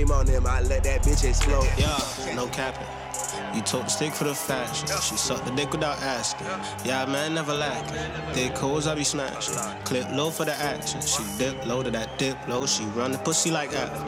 Game on them, I let that bitch explode. Yeah, no capping. You took the stick for the fashion. She sucked the dick without asking. Yeah, man, never lacking. Thick hoes, I be smashing. Clip low for the action. She dip low to that dip low. She run the pussy like that.